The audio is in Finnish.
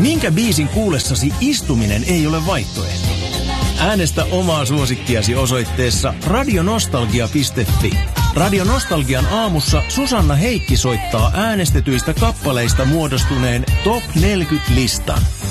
Minkä biisin kuullessasi istuminen ei ole vaihtoehto? Äänestä omaa suosikkiasi osoitteessa radionostalgia.fi. Radio Nostalgian aamussa Susanna Heikki soittaa äänestetyistä kappaleista muodostuneen Top 40-listan.